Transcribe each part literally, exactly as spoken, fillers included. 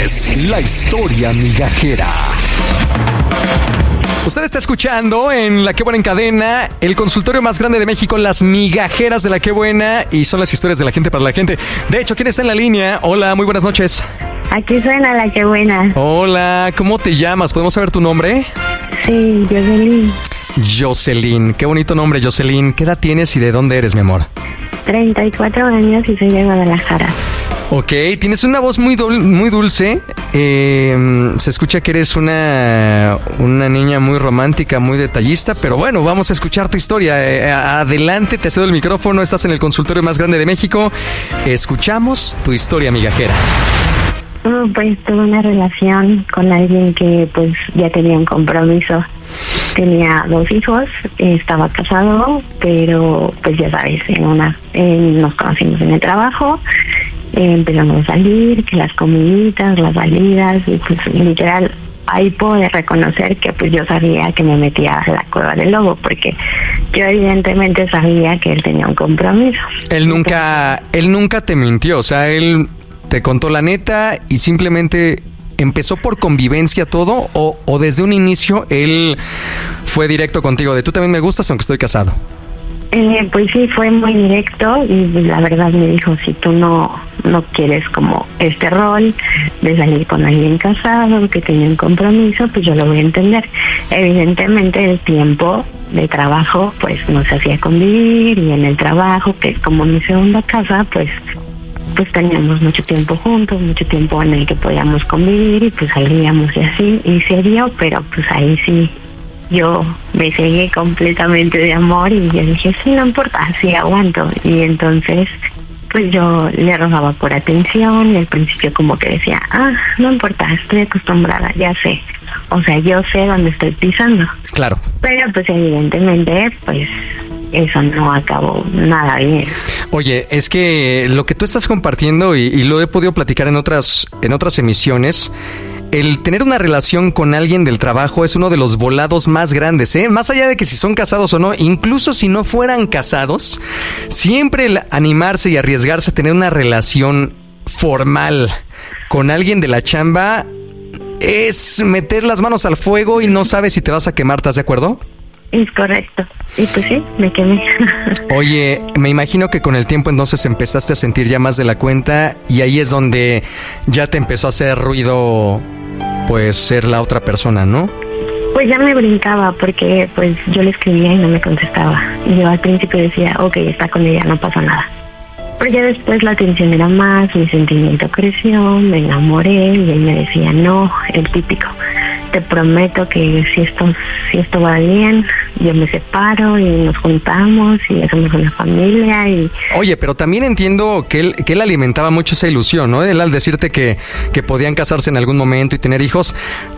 es La Historia Migajera. Usted está escuchando en La Qué Buena en Cadena, el consultorio más grande de México, las migajeras de La Qué Buena, y son las historias de la gente para la gente. De hecho, ¿quién está en la línea? Hola, muy buenas noches. Aquí suena La Qué Buena. Hola, ¿cómo te llamas? ¿Podemos saber tu nombre? Sí, Jocelyn. Jocelyn, qué bonito nombre, Jocelyn. ¿Qué edad tienes y de dónde eres, mi amor? treinta y cuatro años y soy de Guadalajara. Ok, tienes una voz muy, dul- muy dulce. Eh, se escucha que eres una, una niña muy romántica, muy detallista. Pero bueno, vamos a escuchar tu historia. Eh, adelante, te cedo el micrófono. Estás en el consultorio más grande de México. Escuchamos tu historia migajera. Uh, pues tuve una relación con alguien que pues ya tenía un compromiso. Tenía dos hijos, estaba casado, pero pues ya sabes, en una eh, nos conocimos en el trabajo, eh, empezamos a salir, que las comiditas, las salidas, y pues literal, ahí puedo reconocer que pues yo sabía que me metía a la cueva del lobo, porque yo evidentemente sabía que él tenía un compromiso. Él nunca, él nunca te mintió, o sea, él te contó la neta y simplemente... ¿Empezó por convivencia todo o, o desde un inicio él fue directo contigo de tú también me gustas aunque estoy casado? Eh, pues sí, fue muy directo y la verdad me dijo, si tú no no quieres como este rol de salir con alguien casado, que tiene un compromiso, pues yo lo voy a entender. Evidentemente el tiempo de trabajo pues no se hacía convivir, y en el trabajo, que es como mi segunda casa, pues... pues teníamos mucho tiempo juntos, mucho tiempo en el que podíamos convivir y pues salíamos y así, y se dio, pero pues ahí sí yo me cegué completamente de amor y yo dije, sí, no importa, sí aguanto. Y entonces pues yo le rogaba por atención y al principio como que decía, ah, no importa, estoy acostumbrada, ya sé, o sea, yo sé dónde estoy pisando. Claro. Pero pues evidentemente pues eso no acabó nada bien. Oye, es que lo que tú estás compartiendo y, y lo he podido platicar en otras en otras emisiones, el tener una relación con alguien del trabajo es uno de los volados más grandes, ¿eh? Más allá de que si son casados o no, incluso si no fueran casados, siempre el animarse y arriesgarse a tener una relación formal con alguien de la chamba es meter las manos al fuego y no sabes si te vas a quemar, ¿estás de acuerdo? Es correcto. Y pues sí, me quemé. Oye, me imagino que con el tiempo entonces empezaste a sentir ya más de la cuenta y ahí es donde ya te empezó a hacer ruido, pues, ser la otra persona, ¿no? Pues ya me brincaba porque pues yo le escribía y no me contestaba. Y yo al principio decía, ok, está con ella, no pasa nada. Pero ya después la atención era más, mi sentimiento creció, me enamoré y él me decía, no, el típico. Te prometo que si esto si esto va bien, yo me separo y nos juntamos y hacemos una familia. Y oye, pero también entiendo que él que él alimentaba mucho esa ilusión, ¿no? Él al decirte que, que podían casarse en algún momento y tener hijos,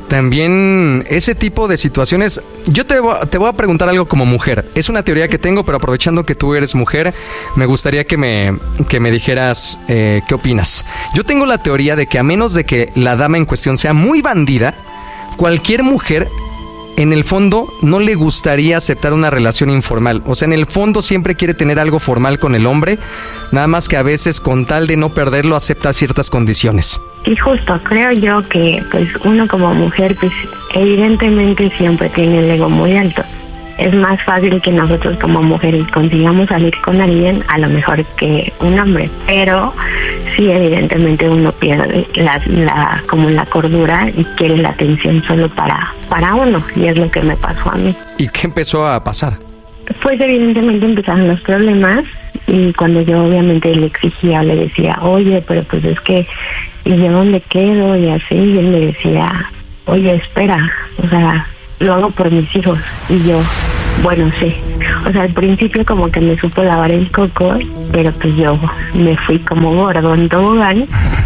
también ese tipo de situaciones. Yo te, te voy a preguntar algo como mujer. Es una teoría que tengo, pero aprovechando que tú eres mujer, me gustaría que me, que me dijeras eh, qué opinas. Yo tengo la teoría de que a menos de que la dama en cuestión sea muy bandida, cualquier mujer, en el fondo, no le gustaría aceptar una relación informal. O sea, en el fondo siempre quiere tener algo formal con el hombre, nada más que a veces, con tal de no perderlo, acepta ciertas condiciones. Y justo, creo yo que pues uno como mujer, pues evidentemente siempre tiene el ego muy alto. Es más fácil que nosotros como mujeres consigamos salir con alguien, a lo mejor que un hombre, pero sí, evidentemente uno pierde la, la como la cordura y quiere la atención solo para para uno, y es lo que me pasó a mí. ¿Y qué empezó a pasar? Pues evidentemente empezaron los problemas, y cuando yo obviamente le exigía, le decía, oye, pero pues es que, ¿y yo dónde quedo? Y así, y él me decía, oye, espera, o sea, lo hago por mis hijos. Y yo, bueno, sí. O sea, al principio como que me supo lavar el coco, pero pues yo me fui como gordo en tobogán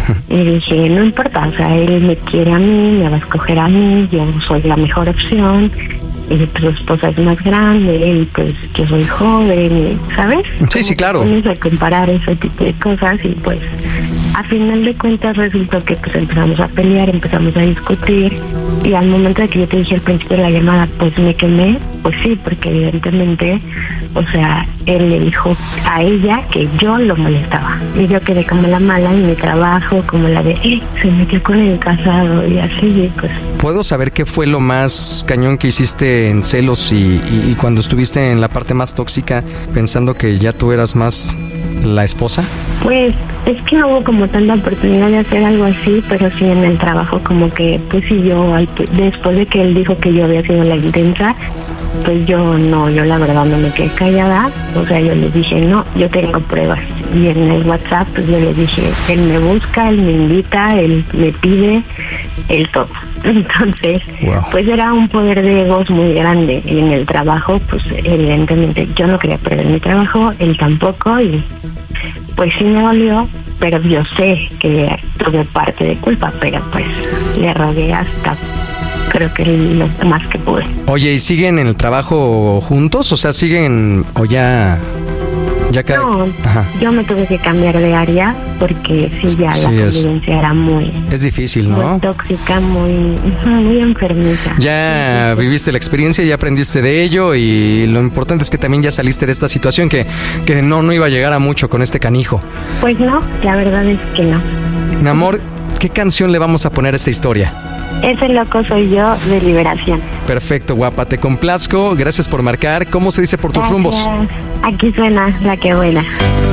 y dije, no importa, o sea, él me quiere a mí, me va a escoger a mí, yo soy la mejor opción, y pues su esposa es más grande, y pues yo soy joven, y, ¿sabes? Sí, sí, claro. Tienes que comparar ese tipo de cosas y pues a final de cuentas resultó que pues empezamos a pelear, empezamos a discutir, y al momento de que yo te dije al principio de la llamada, pues me quemé, pues sí, porque evidentemente, o sea, él le dijo a ella que yo lo molestaba, y yo quedé como la mala en mi trabajo, como la de, eh, se metió con el casado, y así, y pues... ¿Puedo saber qué fue lo más cañón que hiciste en celos y, y, y cuando estuviste en la parte más tóxica, pensando que ya tú eras más la esposa? Pues es que no hubo como tanta oportunidad de hacer algo así, pero sí en el trabajo como que, pues sí, yo, después de que él dijo que yo había sido la intensa, pues yo no, yo la verdad no me quedé callada, o sea, yo le dije, no, yo tengo pruebas, y en el WhatsApp pues yo le dije, él me busca, él me invita, él me pide, él todo. Entonces, wow. Pues era un poder de egos muy grande, y en el trabajo, pues evidentemente yo no quería perder mi trabajo, él tampoco, y pues sí me dolió, pero yo sé que tuve parte de culpa, pero pues le rogué hasta... creo que lo más que pude. Oye, ¿y siguen en el trabajo juntos? O sea, ¿siguen o ya...? ya ca... No, Ajá. Yo me tuve que cambiar de área porque sí, ya sí, la convivencia es, era muy... Es difícil, ¿no? Muy tóxica, muy, muy enfermiza. Ya sí, sí. Viviste la experiencia, ya aprendiste de ello, y lo importante es que también ya saliste de esta situación que, que no, no iba a llegar a mucho con este canijo. Pues no, la verdad es que no. Mi amor, ¿qué canción le vamos a poner a esta historia? Ese loco soy yo, de Liberación. Perfecto, guapa, te complazco. Gracias por marcar. ¿Cómo se dice por tus Gracias. rumbos? Aquí suena La Que Buena.